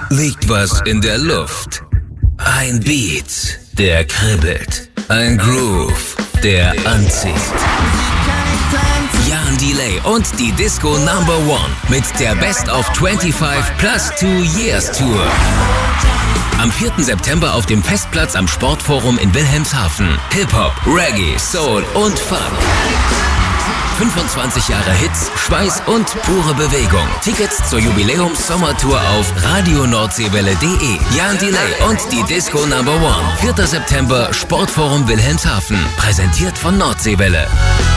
liegt was in der Luft. Ein Beat, der kribbelt. Ein Groove, der anzieht. Jan Delay und die Disco Number One mit der Best of 25 plus 2 Years Tour. Am 4. September auf dem Festplatz am Sportforum in Wilhelmshaven. Hip-Hop, Reggae, Soul und Funk. 25 Jahre Hits, Schweiß und pure Bewegung. Tickets zur Jubiläums-Sommertour auf radionordsewelle.de. Jan Delay und die Disco Number One. 4. September, Sportforum Wilhelmshaven. Präsentiert von Nordseewelle.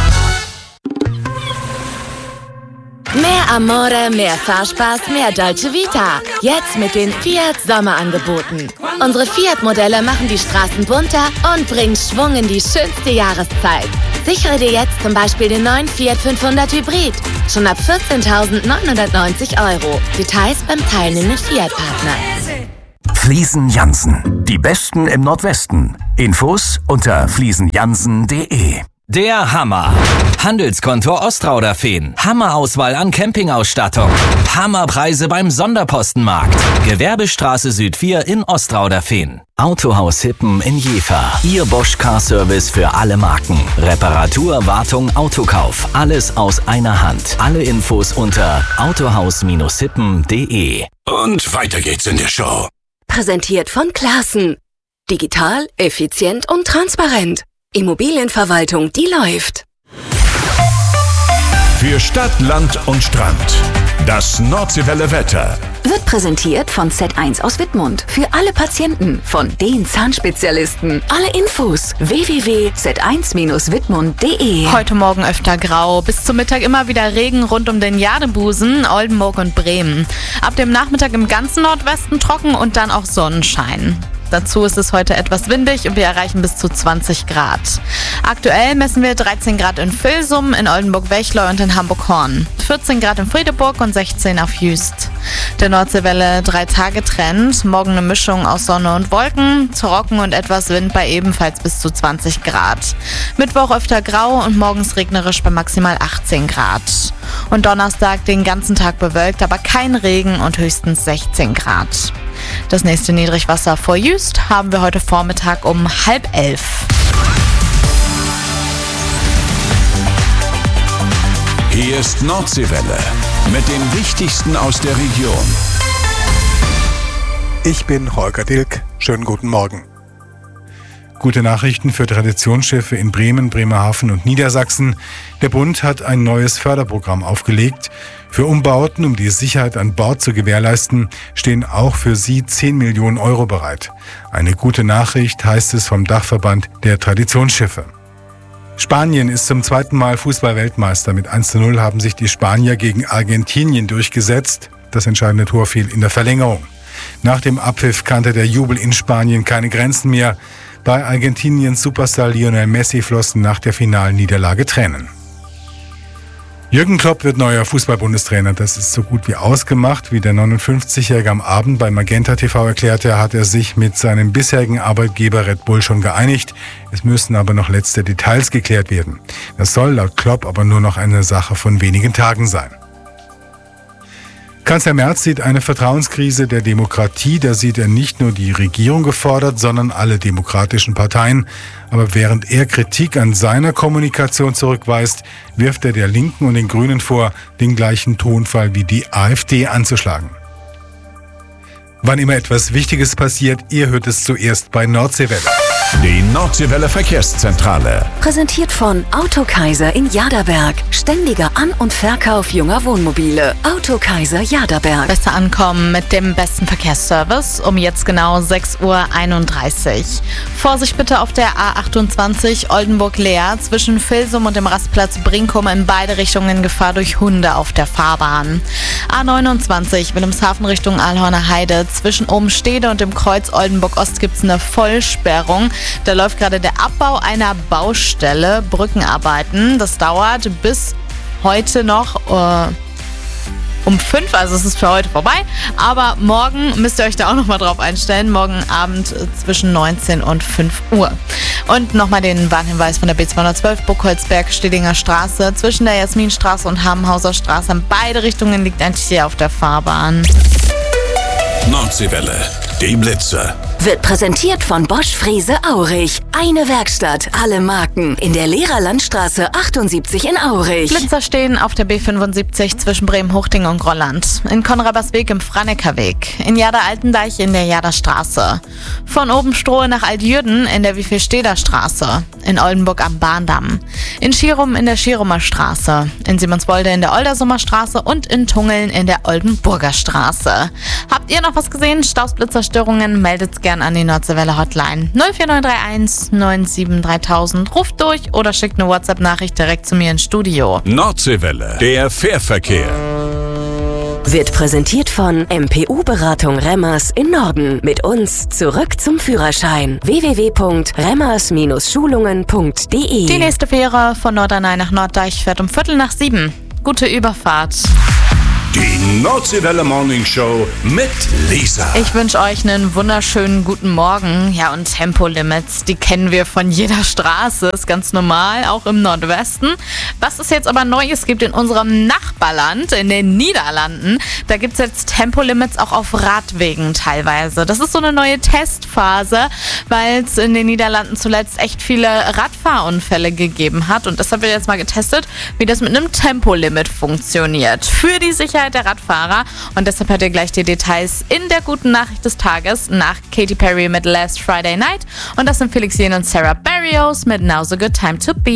Mehr Amore, mehr Fahrspaß, mehr Dolce Vita. Jetzt mit den Fiat Sommerangeboten. Unsere Fiat-Modelle machen die Straßen bunter und bringen Schwung in die schönste Jahreszeit. Sichere dir jetzt zum Beispiel den neuen Fiat 500 Hybrid. Schon ab 14.990 €. Details beim teilnehmenden Fiat-Partner. Fliesen Jansen. Die Besten im Nordwesten. Infos unter fliesenjansen.de. Der Hammer. Handelskonto Ostrauderfehn. Hammerauswahl an Campingausstattung. Hammerpreise beim Sonderpostenmarkt. Gewerbestraße Süd 4 in Ostrauderfehn. Autohaus Hippen in Jever. Ihr Bosch Car Service für alle Marken. Reparatur, Wartung, Autokauf. Alles aus einer Hand. Alle Infos unter autohaus-hippen.de. Und weiter geht's in der Show. Präsentiert von Classen. Digital, effizient und transparent. Immobilienverwaltung, die läuft. Für Stadt, Land und Strand. Das Nordseewelle Wetter. Wird präsentiert von Z1 aus Wittmund. Für alle Patienten von den Zahnspezialisten. Alle Infos www.z1-wittmund.de. Heute Morgen öfter grau. Bis zum Mittag immer wieder Regen rund um den Jadebusen, Oldenburg und Bremen. Ab dem Nachmittag im ganzen Nordwesten trocken und dann auch Sonnenschein. Dazu ist es heute etwas windig und wir erreichen bis zu 20 Grad. Aktuell messen wir 13 Grad in Vilsum, in Oldenburg-Wechleu und in Hamburg-Horn. 14 Grad in Friedeburg und 16 auf Jüst. Der Nordseewelle 3-Tage-Trend. Morgen eine Mischung aus Sonne und Wolken, trocken und etwas Wind bei ebenfalls bis zu 20 Grad. Mittwoch öfter grau und morgens regnerisch bei maximal 18 Grad. Und Donnerstag den ganzen Tag bewölkt, aber kein Regen und höchstens 16 Grad. Das nächste Niedrigwasser vor Jüst haben wir heute Vormittag um 10:30. Hier ist Nordseewelle mit dem Wichtigsten aus der Region. Ich bin Holger Dilk. Schönen guten Morgen. Gute Nachrichten für Traditionsschiffe in Bremen, Bremerhaven und Niedersachsen. Der Bund hat ein neues Förderprogramm aufgelegt. Für Umbauten, um die Sicherheit an Bord zu gewährleisten, stehen auch für sie 10 Millionen € bereit. Eine gute Nachricht, heißt es vom Dachverband der Traditionsschiffe. Spanien ist zum zweiten Mal Fußball-Weltmeister. Mit 1:0 haben sich die Spanier gegen Argentinien durchgesetzt. Das entscheidende Tor fiel in der Verlängerung. Nach dem Abpfiff kannte der Jubel in Spanien keine Grenzen mehr. Bei Argentiniens Superstar Lionel Messi flossen nach der finalen Niederlage Tränen. Jürgen Klopp wird neuer Fußball-Bundestrainer. Das ist so gut wie ausgemacht. Wie der 59-Jährige am Abend bei Magenta TV erklärte, hat er sich mit seinem bisherigen Arbeitgeber Red Bull schon geeinigt. Es müssen aber noch letzte Details geklärt werden. Das soll laut Klopp aber nur noch eine Sache von wenigen Tagen sein. Kanzler Merz sieht eine Vertrauenskrise der Demokratie. Da sieht er nicht nur die Regierung gefordert, sondern alle demokratischen Parteien. Aber während er Kritik an seiner Kommunikation zurückweist, wirft er der Linken und den Grünen vor, den gleichen Tonfall wie die AfD anzuschlagen. Wann immer etwas Wichtiges passiert, ihr hört es zuerst bei Nordseewelle. Die Nordseewelle Verkehrszentrale. Präsentiert von Autokaiser in Jaderberg. Ständiger An- und Verkauf junger Wohnmobile. Autokaiser Jaderberg. Besser ankommen mit dem besten Verkehrsservice um jetzt genau 6:31 Uhr. Vorsicht bitte auf der A28 Oldenburg-Leer zwischen Vilsum und dem Rastplatz Brinkum in beide Richtungen Gefahr durch Hunde auf der Fahrbahn. A29 Wilhelmshaven Richtung Alhorner Heide zwischen Obenstede und dem Kreuz Oldenburg-Ost gibt es eine Vollsperrung. Da läuft gerade der Abbau einer Baustelle, Brückenarbeiten. Das dauert bis heute noch um 5, also es ist für heute vorbei. Aber morgen müsst ihr euch da auch nochmal drauf einstellen. Morgen Abend zwischen 19 und 5 Uhr. Und nochmal den Warnhinweis von der B212 Burgholzberg-Stedlinger Straße. Zwischen der Jasminstraße und Habenhauser Straße in beide Richtungen liegt ein Tier auf der Fahrbahn. Nordseewelle, die Blitzer. Wird präsentiert von Bosch Frese Aurich. Eine Werkstatt, alle Marken. In der Lehrerlandstraße 78 in Aurich. Blitzer stehen auf der B75 zwischen Bremen-Huchting und Grolland. In Konrabersweg im Franekerweg. In Jader-Altendeich in der Jaderstraße. Von Obenstrohe nach Altjürden in der Wievielsteder Straße. In Oldenburg am Bahndamm. In Schierum in der Schierumer Straße. In Simonswolde in der Oldersummer Straße und in Tungeln in der Oldenburger Straße. Habt ihr noch was gesehen? Stausblitzerstörungen? Meldet's gern an die Nordseewelle Hotline 04931 97 3000. Ruft durch oder schickt eine WhatsApp-Nachricht direkt zu mir ins Studio. Nordseewelle, der Fährverkehr. Wird präsentiert von MPU-Beratung Remmers in Norden. Mit uns zurück zum Führerschein. www.remmers-schulungen.de. Die nächste Fähre von Norderney nach Norddeich fährt um 6:15. Gute Überfahrt. Die Nordseewelle Morning Show mit Lisa. Ich wünsche euch einen wunderschönen guten Morgen. Ja, und Tempolimits, die kennen wir von jeder Straße. Ist ganz normal, auch im Nordwesten. Was es jetzt aber Neues gibt in unserem Nachbarland, in den Niederlanden, da gibt es jetzt Tempolimits auch auf Radwegen teilweise. Das ist so eine neue Testphase, weil es in den Niederlanden zuletzt echt viele Radfahrunfälle gegeben hat. Und deshalb wird jetzt mal getestet, wie das mit einem Tempolimit funktioniert. Für die Sicherheit der Radfahrer. Und deshalb hört ihr gleich die Details in der guten Nachricht des Tages nach Katy Perry mit Last Friday Night. Und das sind Felix Jähn und Sarah Barrios mit Now's a Good Time to Be.